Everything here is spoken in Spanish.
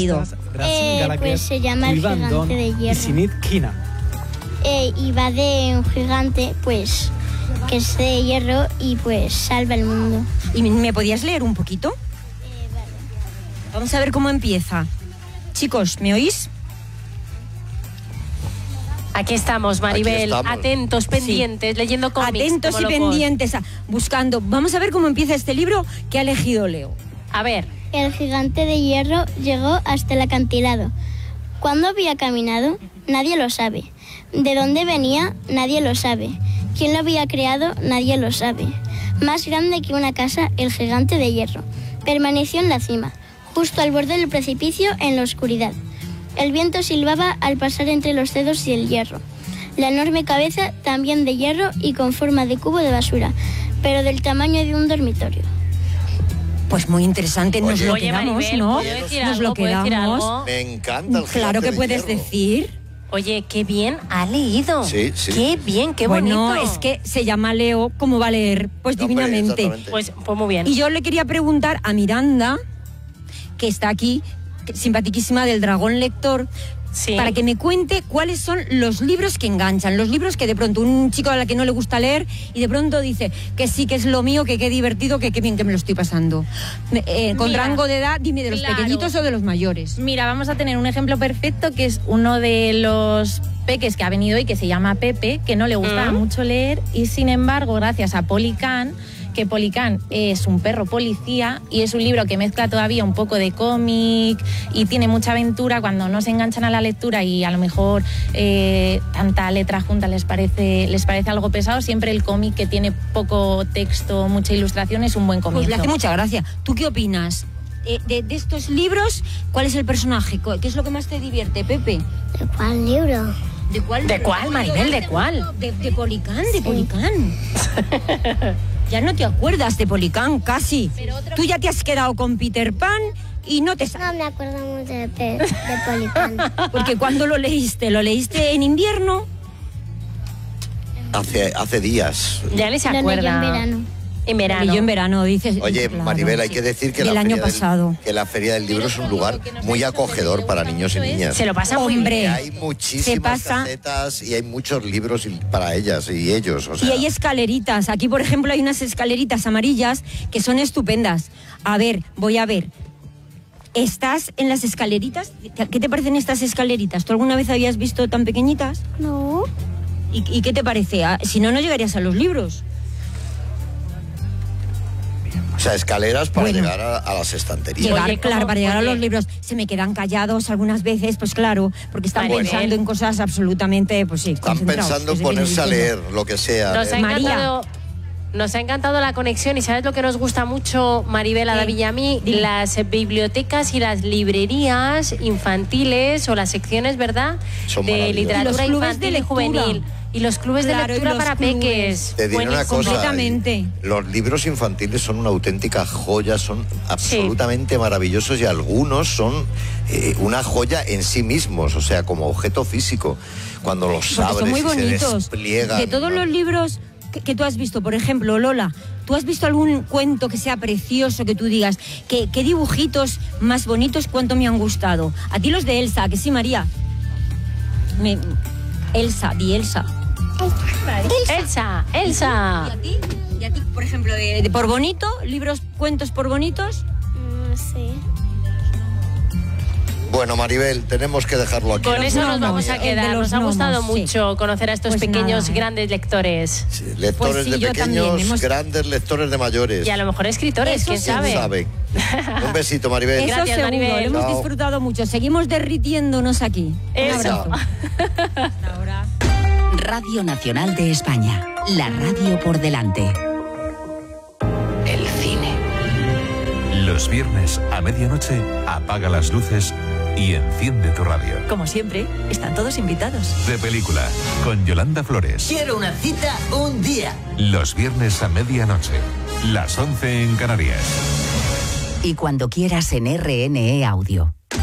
elegido? Pues se llama El gigante de hierro. Y va de un gigante, pues, que es de hierro y pues salva el mundo. ¿Y me podías leer un poquito? Vale. Vamos a ver cómo empieza. Chicos, ¿me oís? Aquí estamos, Maribel, Aquí estamos. atentos, pendientes, leyendo cómics. Atentos y pendientes, buscando. Vamos a ver cómo empieza este libro que ha elegido Leo. A ver. El gigante de hierro llegó hasta el acantilado. ¿Cuándo había caminado? Nadie lo sabe. ¿De dónde venía? Nadie lo sabe. ¿Quién lo había creado? Nadie lo sabe. Más grande que una casa, el gigante de hierro. Permaneció en la cima, justo al borde del precipicio en la oscuridad. El viento silbaba al pasar entre los dedos y el hierro. La enorme cabeza también de hierro y con forma de cubo de basura, pero del tamaño de un dormitorio. Pues muy interesante, nos lo Oye, quedamos, Maribel, ¿no? ¿puedo decir Nos algo? lo ¿Puedo decir quedamos. algo? Me encanta el Claro que gigante de puedes hierro. decir. Oye, qué bien ha leído. Sí, sí. Qué bien, qué Bueno, bonito. es que se llama Leo, ¿cómo va a leer? Pues No, hombre, divinamente. exactamente. Pues muy bien. Y yo le quería preguntar a Miranda, que está aquí, simpatiquísima del Dragón Lector, Sí. para que me cuente cuáles son los libros que enganchan, los libros que de pronto un chico a la que no le gusta leer y de pronto dice que sí, que es lo mío, que qué divertido, que qué bien que me lo estoy pasando. Con Mira, rango de edad, dime de los claro. pequeñitos o de los mayores. Mira, vamos a tener un ejemplo perfecto que es uno de los peques que ha venido hoy, que se llama Pepe, que no le gustaba mucho leer y sin embargo, gracias a Policán, que Policán es un perro policía y es un libro que mezcla todavía un poco de cómic y tiene mucha aventura. Cuando no se enganchan a la lectura y a lo mejor tanta letra junta les parece algo pesado, siempre el cómic, que tiene poco texto, mucha ilustración, es un buen Pues comienzo. le hace mucha gracia. ¿Tú qué opinas? De estos libros, ¿cuál es el personaje? ¿Qué es lo que más te divierte, Pepe? ¿De cuál libro? ¿De cuál? ¿De cuál, Maribel? ¿De cuál? De Policán, de Policán. Ya no te acuerdas de Policán, casi. Tú ya te has quedado con Peter Pan y no te No me acuerdo mucho de Policán. Porque cuando lo leíste en invierno. Hace días. Ya ni se Lo acuerda. leyó en verano. En verano. Yo en verano, dices. Oye, claro, Maribel, hay sí. que decir que Del año pasado. que la Feria del Libro es un lugar muy acogedor para niños y niñas. Se lo pasa muy Hombre. bien. Hay Se muchísimas pasa. casetas y hay muchos libros para ellas y ellos. O sea, Y hay escaleritas. Aquí, por ejemplo, hay unas escaleritas amarillas que son estupendas. A ver, voy a ver. ¿Estás en las escaleritas? ¿Qué te parecen estas escaleritas? ¿Tú alguna vez habías visto tan pequeñitas? No. ¿Y qué te parece? Si no, no llegarías a los libros. o sea, escaleras para Bueno. llegar a las estanterías. Llegar, Oye, claro, ¿cómo? para llegar a Oye. los libros. Se me quedan callados algunas veces, pues claro, porque están Maribel. pensando en cosas absolutamente, pues sí, Están concentrados, pensando que en se vienen ponerse a diciendo. leer lo que sea. Nos ha María. encantado la conexión y ¿sabes lo que nos gusta mucho, Maribel, a David y a mí? Dime. Las bibliotecas y las librerías infantiles o las secciones, ¿verdad? Son de maravillosas. literatura Y los clubes infantil de y lectura. juvenil. Y los clubes Claro, de y lectura los para clubes. peques. Te diré una Buenísimo. cosa. Completamente. Los libros infantiles son una auténtica joya, son absolutamente maravillosos y algunos son una joya en sí mismos, o sea, como objeto físico. Cuando los Porque abres son muy y se bonitos. despliegan. De todos ¿no? los libros que tú has visto, por ejemplo, Lola, ¿tú has visto algún cuento que sea precioso, que tú digas, qué dibujitos más bonitos, cuánto me han gustado? A ti los de Elsa, que sí, María. Elsa, di Elsa. Elsa. ¿Y a ti, por ejemplo, de por bonito, libros, cuentos por bonitos? Sí. Bueno, Maribel, tenemos que dejarlo aquí. Con eso nos gnomos, vamos a el de quedar. los Nos ha gustado gnomos, sí. mucho conocer a estos Pues pequeños, nada, grandes lectores. Sí, lectores Pues sí, de yo pequeños, también, grandes lectores de mayores. Y a lo mejor escritores, Eso quién sí. sabe. Sabe. Un besito, Maribel. Eso Gracias, seguro, Maribel. lo hemos Chao. disfrutado mucho. Seguimos derritiéndonos aquí. Eso. Un abrazo. Hasta ahora. Radio Nacional de España, la radio por delante. El cine. Los viernes a medianoche apaga las luces y enciende tu radio. Como siempre, están todos invitados. De película, con Yolanda Flores. Quiero una cita un día. Los viernes a medianoche, las 11 en Canarias. Y cuando quieras en RNE Audio.